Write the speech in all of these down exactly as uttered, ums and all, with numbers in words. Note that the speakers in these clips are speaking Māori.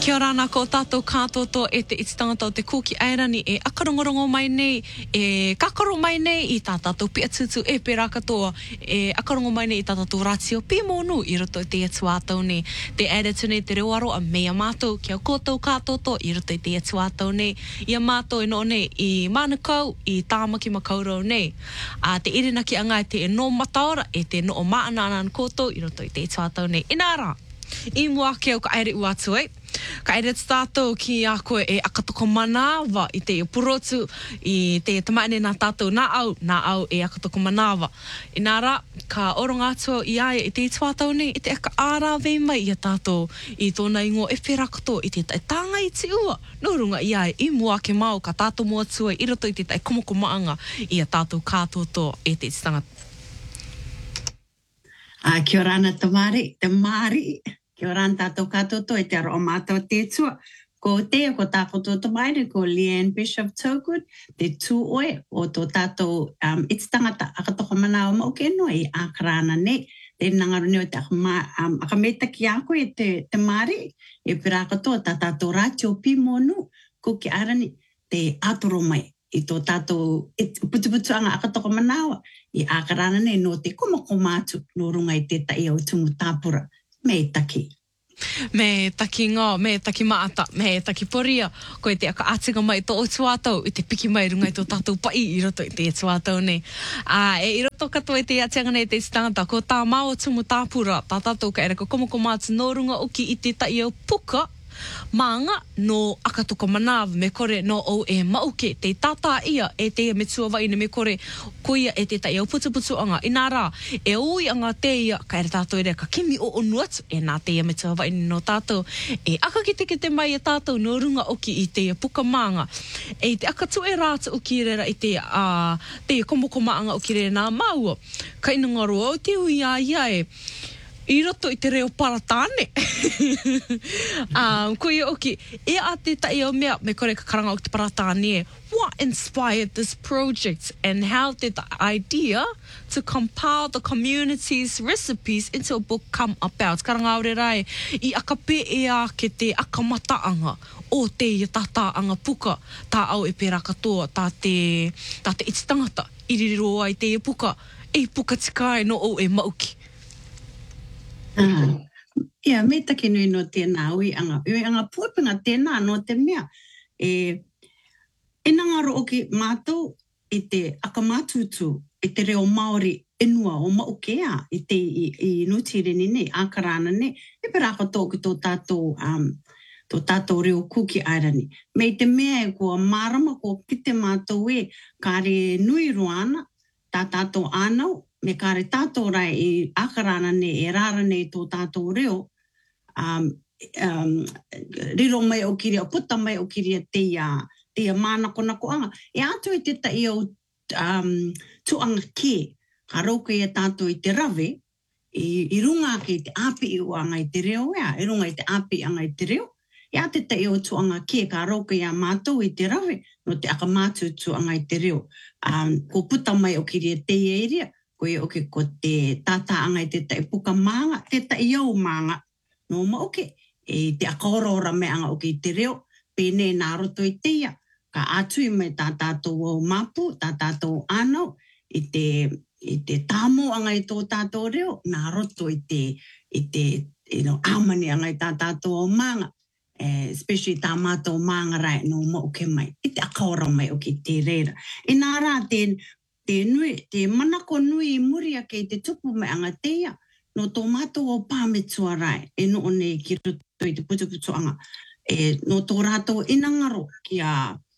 Kia ora nā ko tātou kātoto e te ititangata o te kūki airani e akarongorongo mai nei, e kakaro mai nei i tā tātou pia tutu e pērā katoa, e akarongo mai nei i tā tātou rātio pīmonu i roto i te atu ātau nei. Te aere tune te reo aro a mea mātou kia kōtou kātoto i roto i te atu ātau nei. Ia mātou e no nei i Manukau, i Tāmaki Makaurau nei. A te irinaki anga e te e no mataora e te no o maana anan kōtou i roto i te atu ātau nei. Inara, i mua ke au ka aere u atu ei. Ka ere tātou ki a koe e akatoko manawa i te purotu i te tamaine nā tātou nā au, nā au e akatoko manawa. Inara, ka oronga atua i aia i te tuatau nei, i te aka ārawe mai i a tātou i tōna ingo e whera katoa i te tai tānga i te ua. No runga i aia i mua ke mau ka tātou mua tua i roto i te tai komoko maanga i a tātou kātoto e te tangata. Uh, kia ora ana te mari, te mari. Kia ora ana tātou kātoto e te aro o mātou te tua. Ko te ko tākoto te maire, ko Leanne Bishop Togood, te tū oe o tō tātou um, ititangata akatoko mana o mauke no i ākarana ne. Te nangaru neo te um, akameta ki a koe te, te mari, e pera katoa tā tātou rātio pīmonu, ko ki arani te atoro mai. I tō tātou putuputuanga akatoko manawa, i ākarana ne no te komako mātu no runga i te tai au tumu tāpura. Me taki. Me taki ngā, me taki maata, me taki poria. Ko e te aka atinga mai tō o tuatau, i te piki mai runga i tō tātou pai i roto i te tuatau nei. Uh, e i roto katoa i te atianga nei te tangata, ko tā mao tumu tāpura, tā tātou ka ere ko komoko mātu no runga uki i te tai au puka, maanga no akatoko manawa me kore no o e mauke te tata ia e te me tua waina me kore koia e te tai au putuputu anga. Inā rā, e ui anga te ia ka ere tātou ere ka kimi o onuatu e nā te ia me tua waina no tātou. E aka ki te ki te mai e tātou no runga oki i te ia puka maanga. E te aka tu e rāta uki rera i te, uh, te ia komoko maanga uki rera nā maua. Ka ina ngaro au te ui a ia e i roto i te reo paratāne. um, ko ia oki, e a te tai o mea, me kore ka karanga o te paratāne e, what inspired this project and how did the idea to compile the community's recipes into a book come about? Karanga aure rai, i akape e a ke te akamataanga o te ia tātāanga puka, tā au e pērā katoa, tā te, tā te ititangata, i riro ai te e puka, e puka tikai no o e mauki. Uh, ia, me taki nui no tēnā ui anga. Ui anga puapinga tēnā no te mea. E, e nangaro o ki mātou i te akamātutu, i te reo Māori inua o maukea, i te i, i nutireni nei, ākarana nei, e pera katoa ki tō tātou, um, tō tātou reo kuki airani. Me te mea e kua marama kua kite mātou e, kāre nui roana, tā tātou ānau, me kāre tātou rai i ākarana ne e rāra nei tō tātou reo, um, um, riro mai o kiria, puta mai o kiria te ia, te ia mānako nako anga. E atu i te tai au um, tuanga ke, ka rauka i a tātou i te rave, i, i runga ke te api i anga i te reo, ea, i runga i te api anga i te reo. E atu tai au tuanga ke, ka rauka i a mātou i te rave, no te akamātu tuanga i te reo. Um, ko puta mai o kiria te ia koe oke ko te tātāanga i te tai puka maanga, te tai iau maanga. No ma oke, e te akaorora me anga oke i te reo, pēne nā roto i te ia, ka atu i mai tā tātou au mapu, tā tātou anau, i te, i te tāmo anga i tō tātou reo, nā roto i te, i te, you know, amani anga i tā tātou au maanga, eh, especially tā mātou maanga rai, no ma oke mai, i te akaora mai oke i te reira. E nā rā, te te nui, te manako nui i muria kei te tupu mai anga teia, no tō mātou o pāmetua rai, e no one ki roto i te putuputu anga, e no tō rātou inangaro ki a,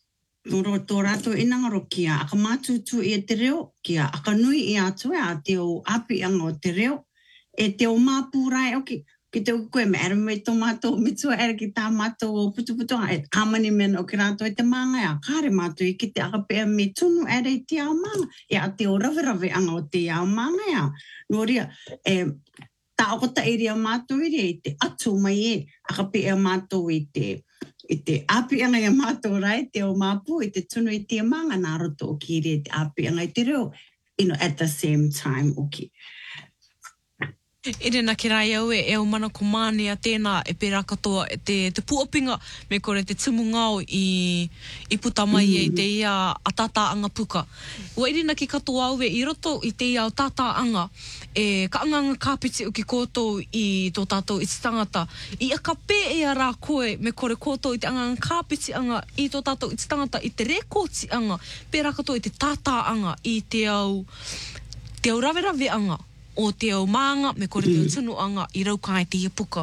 no tō rātou inangaro ki a akamātutu i te reo, ki a akanui i atu e a te o api anga o te reo, e te o māpū rai, oki, ki te koe me ere me tō mātou mitua ere ki tā mātou o putuputu anga, e kamani mena o ki rātou e te manga ea, kāre mātou i ki te akapea me tunu ere i te ao manga, e a te o rave rave anga o te ao manga ea. Nō ria, e tā okota e ria mātou i ria i te atu mai e, akapea mātou i te, i te api anga i a mātou rai, te o māpū i te tunu i te manga, nā roto o ki ria te api anga i te reo, you know, at the same time, oki. E rena ki rai au e, e o mana ko māne a tēnā e pērā katoa e te, te puapinga me kore te tumu ngao i, i puta mai mm. e te ia a tātāanga puka. Ua i rena ki katoa au e i roto i te ia o tātāanga e ka anganga kāpiti o ki kōtou i tō tātou i te tangata. I a ka pē e a rā koe me kore kōtou i te anganga kāpiti anga i tō tātou i te tangata i te rekoti anga pērā katoa i te tātāanga i te au, te au rawe rawe anga. O te au maanga, me kore te au tunu anga i raukai te ipuka.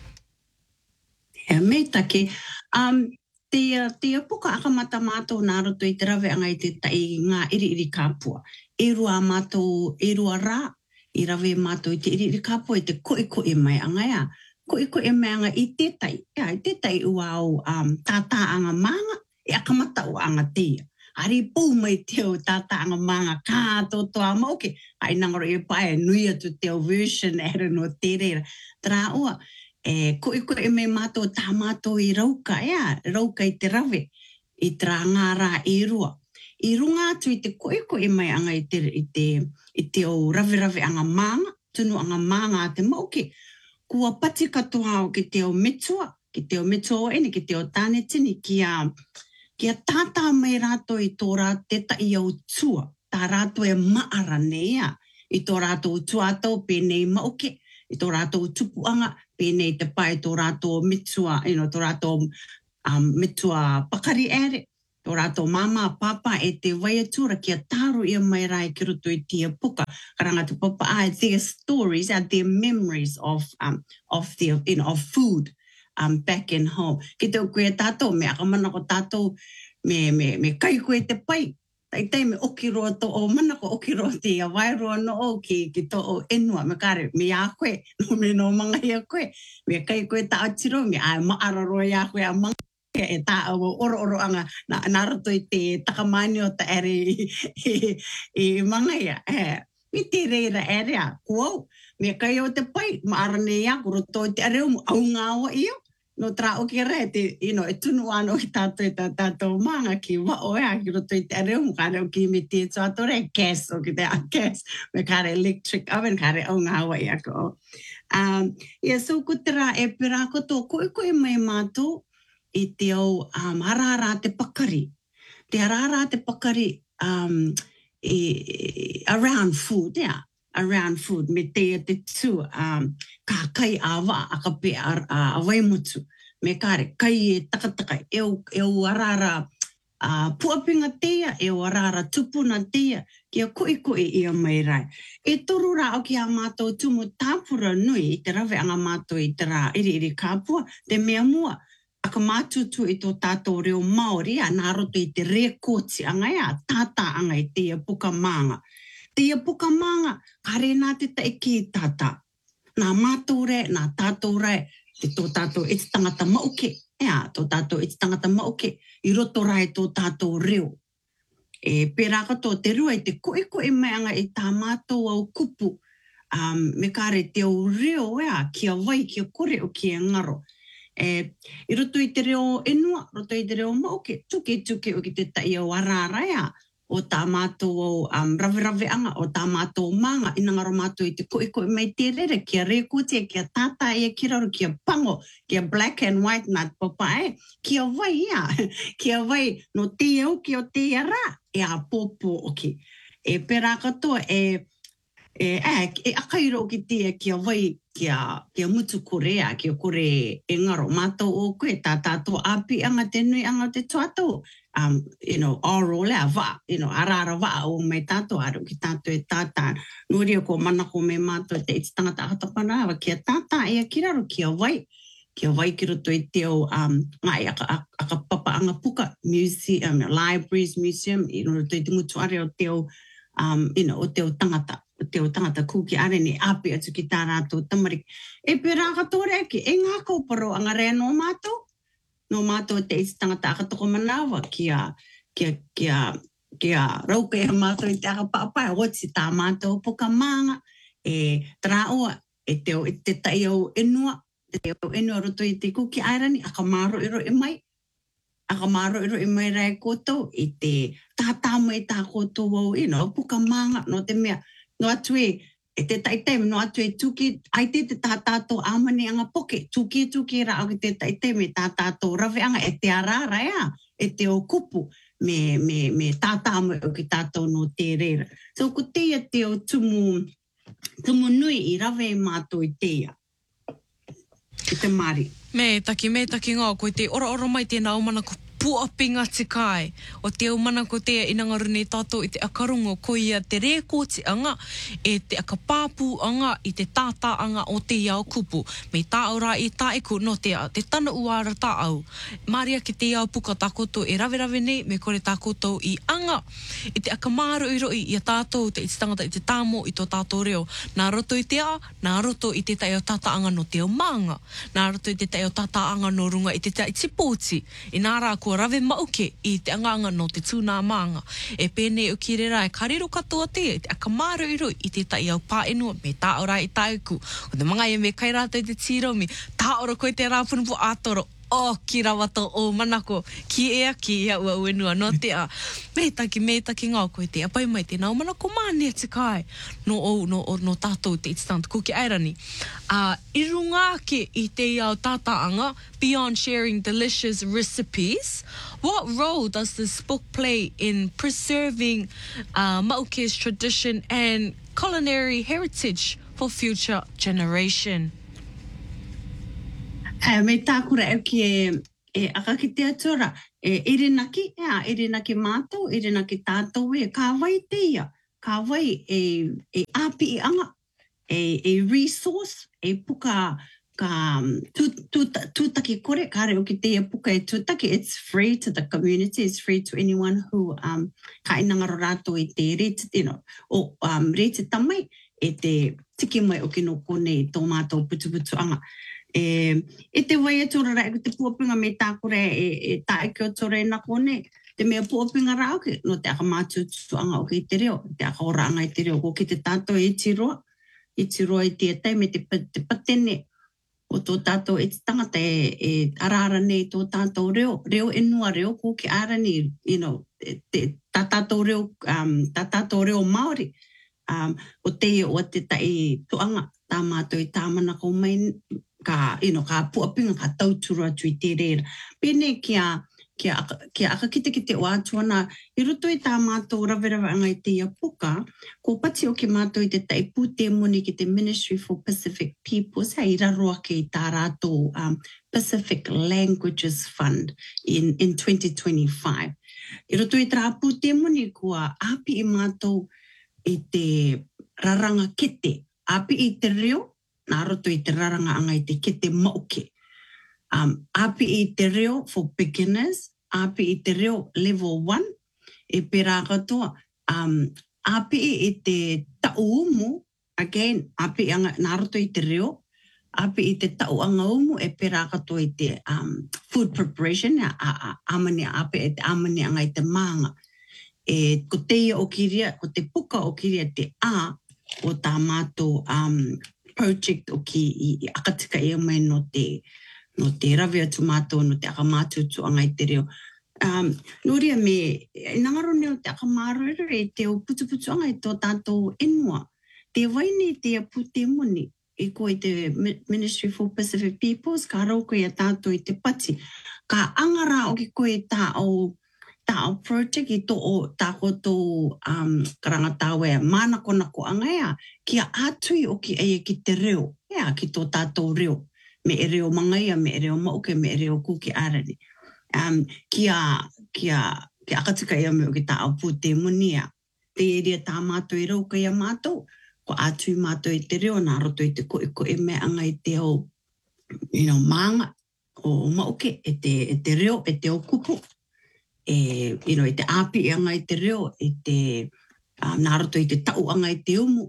E me take, um, te, te ipuka akamata mātou nā roto i te rawe anga i te tai ngā iri iri kāpua. E rua mātou, e rua rā, i rawe mātou i te iri iri kāpua i te koe koe mai anga ea. Koe koe mai anga i te tai, ea, i te tai ua au um, tātā anga maanga, e akamata o anga tea. Ari pū mai teo tātanga manga kāto toa mauke. Ai nangaro e pae nui atu teo version ere no te reira. Tara ua, e koe koe me mātou tā mātou i rauka, ea, rauka i te rawe, i tara ngā rā e rua. I runga atu i te koe koe mai anga i te, i te, i te o rawe rawe anga manga, tunu anga manga a te mauke. Kua pati katoa o ki te o metua, ki te o metua ene, ki te o tāne tini, ki a... Kia tātā mai rātou i tō rā te tai au tua. Tā rātou e maara nea. I tō rātou tuatau pēnei mauke. I tō rātou tupuanga pēnei te pai tō rātou mitua, you know, tō rātou um, mitua pakari ere. Tō rātou mama, papa e te waiatura kia tāru ia mai rai ki roto i tia puka. Karanga tu papa ai, their stories, uh, their memories of, um, of, the, you know, of food. Um, back in home. Ki te koe tātou, me akamana ko tātou, me, me, me kai koe te pai. Tai tai me oki roa to o mana ko oki roa te a wairoa no o ki, ki to o enua. Me kare, me a koe, no me no manga ia koe. Me kai koe ta atiro, me a maara roa ia koe a manga e tā o oro oro anga na, na rato i te takamani o ta ere i, i, i manga ia. Eh, mi te reira ere a, kuau. Me kai o te pai, maara ne ia, ko roto i te areo mu au ngā o iyo. No tra o ki re, te, you know, e tunu ano ki tātou e tātou manga ki wao ea, ki roto i te areo mu kare o ki me te tātou re, gas o ki te a gas, me kare electric oven, kare au ngā wa ia ko. Um, ia, so ko te rā e pera koto, koe koe mai mātou i te au um, harara te pakari. Te harara te pakari um, e, around food, ea. Yeah. Around food, me te te tu, um, ka kai awa, a ka pe a, a waimutu, me kare, kai e takataka, e o, e o arara uh, puapinga tea, e o arara tupuna tea, kia koe koe ia mai rai. E toru rā o ki a mātou tumu tāpura nui, i te rawe anga mātou i te rā iri iri kāpua, te mea mua, a ka mātutu i tō tātou reo Māori, a nā roto i te rekoti anga ia, tātā anga i te puka manga. Te ia puka manga, kare nā te tae ki tātā. Nā mātou re, nā tātou re, te tō tātou e te tangata mauke. Ea, tō tātou e te tangata mauke, i roto rai tō tātou reo. E pērā kato te rua i te koe koe mai anga i tā mātou au kupu. Um, me kare te au reo, ea, kia wai, kia kore o kia ngaro. E, i roto i te reo enua, roto i te reo mauke, tuke tuke o ki te tai au arara ea. O tā mātou um, rawe rawe anga, o tā mātou manga, ina ngaro mātou i te koe koe mai te rere, kia rekotia, kia tātā ia kiraro, kia pango, kia black and white nut papa e, kia wai ia, kia wai no te au ki o te ara, e a pōpō oki. E pērā katoa, e, e, e, e akairo ki te kia wai, kia, kia mutu korea, kia kore e ngaro mātou o koe, tā tātou api anga te nui anga te tuatau, um, you know, oral lea, wa, you know, arara wa o mai tātou aru ki tātou e tātā. Noria ko mana ko me mātou te iti tangata akatapana awa, kia tātā ea kiraro, kia wai, kia wai ki roto i te o, um, ngai aka, aka papa anga puka, museum, libraries, museum, i roto i te mutu are o te o, um, you know, o te o tangata, o te o tangata kuki are ni api atu ki tā rātou tamariki. E pērā katore ake, e ngā kauparo anga rea no mātou, no mātou te isi tangata akatoko manawa kia, kia, kia, kia rauka e mātou i te akapapa, e wotsi tā mātou poka manga, e traoa, e te, e te tai au enua, te tai au enua roto i te kuki airani, aka māro iro e mai, aka māro iro e mai rai koutou, i te tātā mai tā koutou au, you know, poka manga, no te mea, no atu e, E te taitai no atu e tuki, ai te te tātātou amani anga poke, tuki tuki ra au ki te taitai me tātātou rawe anga e te arara ea, e te o kupu, me, me, me tātāmo o ki tātou no te reira. So ko teia te o tumu, tumu nui i rawe e mātou i teia. I te mari. Me taki, me taki ngā, koe te ora ora mai tēnā umana ko puapinga te kai. O te umana ko te inangaruni tātou i te akarongo ko ia te rekoti anga, e te akapāpū anga i te tātā anga o te iau kupu. Me tā ora i tāiku no te a, te tana uara tā au. Maria ki te iau puka tā koutou e rawe rawe nei, me kore tā koutou i anga. I te akamāru i roi i a tātou, te iti tangata i te tāmo i tō tātou reo. Nā roto i te a, nā roto i te tai o tātā anga no te o maanga. Nā roto i te tai o tātā anga no runga i te tai tipoti. I nā rā ko rawe mauke i te anganga no te tūnā maanga. E pēnei o ki rera e kariro katoa te, e te akamaru i roi i te tai au pāenua me tā ora i tāiku. O te mga e me kai rātou i te tīromi, tā ora koe te rāpunupu ātoro. O, ki rawato o manako, ki ea, ki ea ua uenua, no te a. Me taki, me taki ngā koe te apai mai te nau manako māne te kai. No o, no, o, no tātou te ititanta kuki airani. Uh, I runga ke i te iau tātaanga, beyond sharing delicious recipes, what role does this book play in preserving uh, Mauke's tradition and culinary heritage for future generation? Uh, me tākura e ki e, e akaki te atura, e irinaki, ea, irinaki mātou, irinaki tātou e, ka wai te ia, ka wai e, e api i anga, e, e resource, e puka, ka tūtaki kore, ka reo ki te ia puka e tūtaki, it's free to the community, it's free to anyone who um, ka inangaro rātou i te rete, you know, o um, rete tamai, e te tiki mai o kino kone i tō mātou putu putu anga. E, e te wai e tora rai, te puapinga me tākore e, e tae ki o tora e na kone, te mea puapinga rao ke, no te aka mātutu anga o ki te reo, te aka ora anga i te reo, ko ki te tātou e tiroa, i tiroa i te atai me te, te patene o tō tātou e te tangata e, e arara nei tō tātou reo, reo e nua reo, ko ki arani, you know, te, tā tātou reo, um, tā tātou reo Māori, um, o te o te tai tuanga, tā mātou i tāmana ko mai, ka, you know, ka puapinga, ka tauturu atu i te reira. Pēnei kia, kia, kia aka kite ki te o atuana, i roto i tā mātou rawe rawe anga i te ia puka, ko pati o ki mātou i te tai pūte muni ki te Ministry for Pacific Peoples, hei raroa ke i tā rātou um, Pacific Languages Fund in, in twenty twenty-five. I roto i tā pūte muni kua api i mātou i te raranga kete, api i te reo, nā roto i te raranga anga i te kete mauke. Um, api i te reo for beginners, api i te reo level one, e pērā katoa. Um, api i te tau umu, again, api anga, nā roto i te reo, api i te tau anga umu, e pērā katoa i te um, food preparation, a, a, a, amani api i te amani anga i te maanga. E, ko te ia o kiria, ko te puka o kiria te a, o tā mātou um, project o ki i, i akatika ia mai no te, no te rawe atu mātou, no te akamātutu anga i te reo. Um, Noria me, e nangaro neo te akamaru e te o putu putu anga i tō tātou enua. Te waini te a pute muni, e ko i te Ministry for Pacific Peoples, ka rau koe a tātou i te pati. Ka angara o ki koe tā o tā o project i tō o tā koto um, karangatāwe a mānako nako anga ea, kia ātui o ki eia ki te reo, ea ki tō tātou reo, me e reo mangaia, me e reo mauke, me e reo kuki arani. Um, kia, kia, kia akatika ea me o ki tā o pūte munia, te eria tā mātou i rau kai a mātou, ko ātui mātou i te reo, nā roto i te koe koe me anga i te o, you know, maanga o mauke, e te, e te reo, e te o kupu. E, you know, i te api anga i te reo, i te um, nā roto i te tau anga i te umu.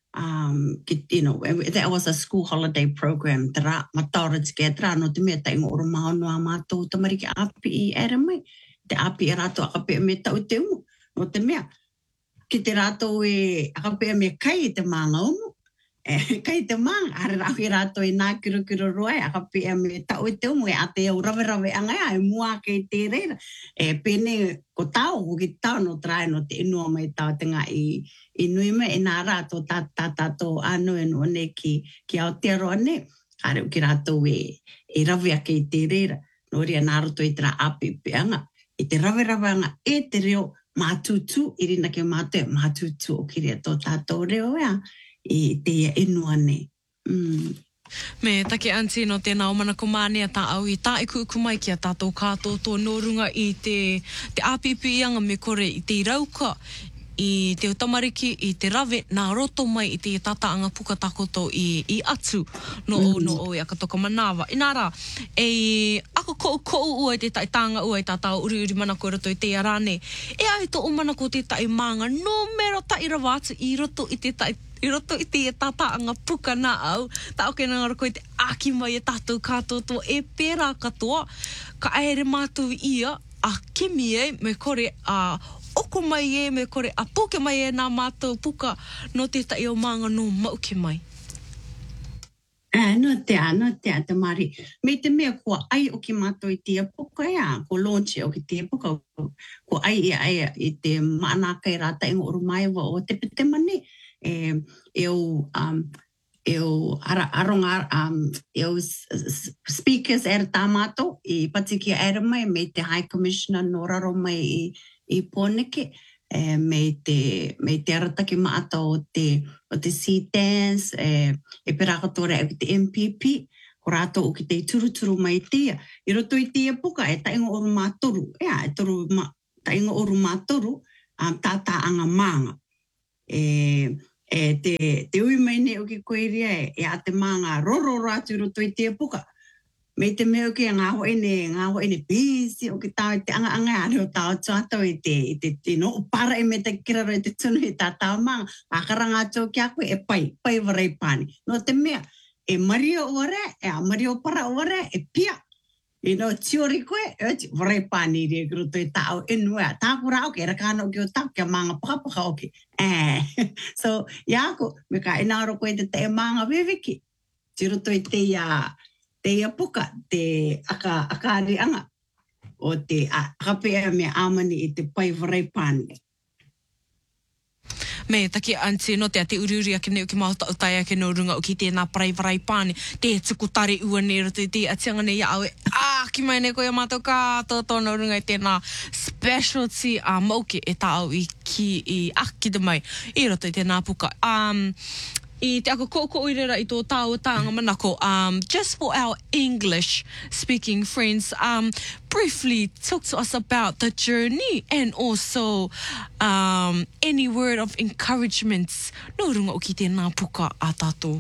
Um, ki, you know, that was a school holiday program. Te rā, mataora te kia te rā, no te mea ta ingo oro maonua mātou tamari ki api i ere mai. Te api e rātou akapea me tau te umu. No te mea, ki te rātou e akapea me kai i te maanga umu. E kai te mang, are rahi rato i nā kiro kiro roe, a ka pia me tau i te umu e a te au rawe rawe angai, e mua kei te reira. E pene ko tau, ko ki tau no trai no te inua mai tau te ngā i, i nui me, e nā rato tā tā tātou anu e no ne ki, ki Aotearoa ne, kare ki rato e, e rawe a kei te reira. No ria nā roto i te rā api peanga, i te rawe rawe anga e te reo mātutu, i rina ke mātua mātutu o ki rea tō tātou reo ea. I te inua ne. Mm. Me take anti no tēnā o mana kumānea tā au i tā iku iku mai ki a tātou kātou tō nōrunga i te, te āpipi ianga me kore i te irauka, i te utamariki, i te rawe, nā roto mai i te tataanga puka takoto i, i atu no o no o i a katoka manawa. Inara, e ako kou kou ua i te taitanga ua i tātau uri uri mana ko roto i te arane, e ai tō o mana ko te tai manga, no mero tai rawa atu i roto i te tai I roto i te tataanga puka nā au, tā oke nā ngara koe te aki mai e tātou kātou tō e pērā katoa, ka aere mātou ia, a kemi e me kore a oko mai e, me kore a poke mai e nā mātou puka no te tai o manga no mauke mai. Ah, no te a, no te a te mari. Me te mea kua ai o ki mātou i te puka ea, ko launch o ki te puka, ko ai i ai i te maanaka i rata ingo oru mai wa o te pete mani, e eu um eu ara aronga um eu speakers er tamato I patiki er mai me te High Commissioner Noraro mai I I Poneke e me te me te arataki maata o te o te sea dance e e perakatore e te M P P ko rato o ki te turuturu mai tia I roto I tia puka e taingo oru mātoru ea e toru ma taingo oru mātoru um tata anga manga e E te, te ui mai ne o ki koeria e, e a te manga roro ratu roto I te puka. Me te meo ki a ngā hoa ene, ngā hoa ene busy o ki tau te anga anga are o tau tuato I te, I te, te no para e me te kiraro I te tunu I tā tau manga. Whakaranga tō ki a koe e pai, pai warai pani. No te mea, e mario ore, e a mario para ore, e pia. You know, tiori koe, e ti warai pani rea ki roto I tau inua. Tā kura oke, e rakana o ki o tau, ki a manga pakapaka oke. Eh, so, iako, me ka inaro koe te te manga veviki. Ti roto I te ia, te ia puka, te aka, akari anga. O te akapea me amani I te pai warai pani. Me taki anti no te ati uriuri ake neu ki mauta o tai ake no runga o ki tēnā parai warai pāne, te tukutari ua ne roto I te atianga ne ia au e, ah, ki mai ne koe a mātou kātou tōna runga I tēnā specialty a uh, mauke e tā au I ki I aki te mai, I roto I tēnā puka. Um, I te ako koko oirera I tō tāu tāanga manako, um, just for our English speaking friends, um, briefly talk to us about the journey and also um, any word of encouragement no runga o ki tēnā puka a tātou.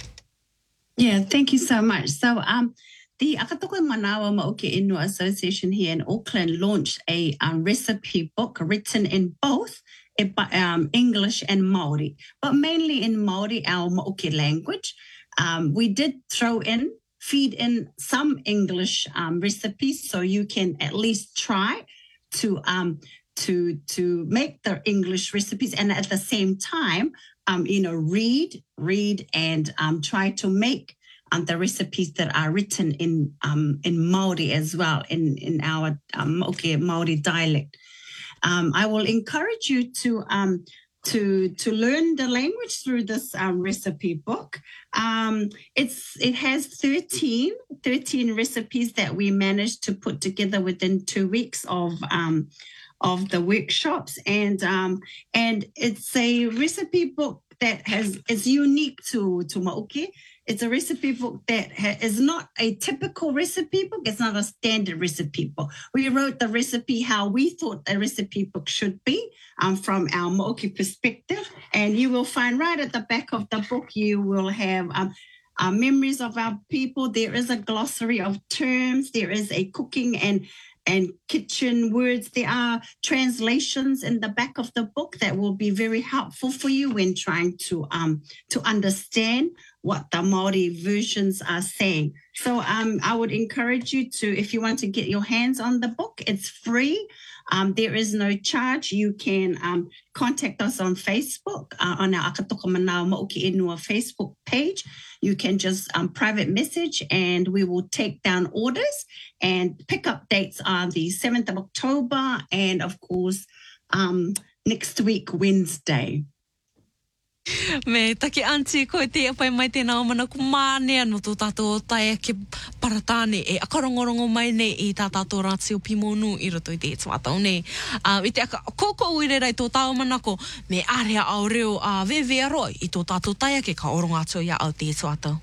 Yeah, thank you so much. So um, the Akatoko Manawa Maoke Inua Association here in Auckland launched a um, recipe book written in both Um, English and Maori, but mainly in Maori, our Maoke language. Um, we did throw in, feed in some English um, recipes, so you can at least try to um, to to make the English recipes, and at the same time, um, you know, read, read, and um, try to make um, the recipes that are written in um, in Maori as well, in in our um, Maoke Maori dialect. Um, I will encourage you to um, to to learn the language through this um, recipe book. Um, it's it has thirteen, thirteen recipes that we managed to put together within two weeks of um, of the workshops, and um, and it's a recipe book that has is unique to to Maoke. It's a recipe book that ha- is not a typical recipe book. It's not a standard recipe book. We wrote the recipe how we thought a recipe book should be um, from our Maoke perspective. And you will find right at the back of the book, you will have um, uh, memories of our people. There is a glossary of terms. There is a cooking and and kitchen words. There are translations in the back of the book that will be very helpful for you when trying to um to understand what the Māori versions are saying. So um, I would encourage you to, if you want to get your hands on the book, it's free. Um, there is no charge. You can um, contact us on Facebook, uh, on our Akatoko Manawa Mauki Inua Facebook page. You can just um, private message and we will take down orders, and pick up dates are the seventh of October and, of course, um, next week, Wednesday. Me taki anti ko te apai mai tēnā o mana ko mānea no tō tātou taia ke paratāne e akarongorongo mai nei i tā tātou rātsi o Pimonu i roto i te tuatau nei. Uh, I te aka koko uirera i tō tāo manako me area au reo a uh, vevea roi i tō tātou taia ke ka oronga atu ia au te tuatau.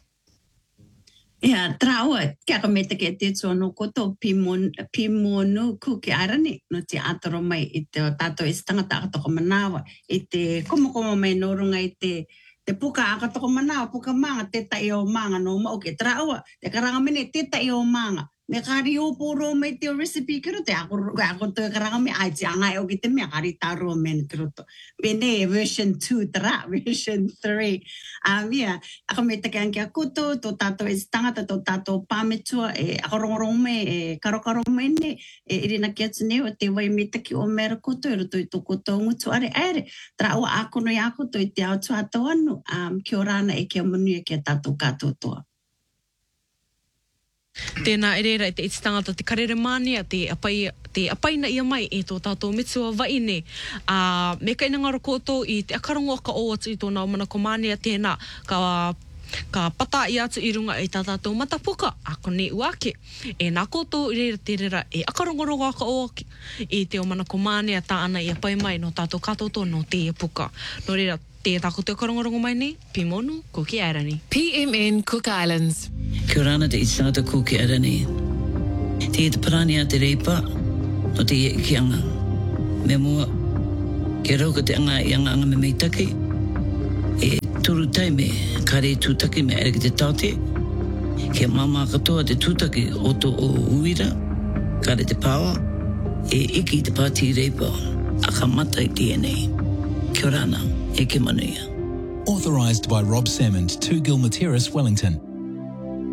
Ia, traua, kia ka me te ke te tua no koto Pimonu, Pimonu kuki arani no te atoro mai i te tātou e tangata akatoko manawa i te komokomo mai no runga i te te puka akatoko manawa, puka manga, te tai o manga no mao ke traua, te karanga mene te tai o manga. Me kari o poro mai te recipe kiro te ako, ako te karanga me ai te angai o ki te mea kari taro men kiro to. Bene version two tra, version three. Um, yeah, ako me te kanki a kuto, tō tātou e tangata, tō tātou pāmetua, e ako rongorongo me, e karokaro me ne, e irina ki atu ne o te wai me taki o mera koto, e roto i tō koto ngutu are are. Tra ua ako no i ako to i te au tuatau anu, um, ki o rāna e kia manu e kia tātou kātou toa. Tēnā e reira i te iti tangata te karere mānia, te apai, te apaina ia mai e tō tātou mitua waine. Uh, me ka inangaro koutou i te akarongo ka o atu i tōna o mana ko mānia tēnā ka, ka pata i atu i runga i tā tātou matapuka, ako ne uake. E nā koutou i reira te reira e akarongorongo ka o i te o mana ko mānia tā ana i apai mai no tātou katoto no te puka. No reira, te tako te karongorongo mai nei, Pimonu, Kuki Airani. P M N Cook Islands. Kia rana te itangata Kuki Airani. Te te parani a te reipa, no te ki anga. Me mua, ke rauka te anga i anga anga me meitake, e turu taime, kare tūtaki me ere ki te taute, ke mama katoa te tūtaki o to o uira, kare te pawa, e iki te pāti reipa, aka mata i D N A. Kia rana. Authorised by Rob Semmond, two Gilmer Terrace, Wellington.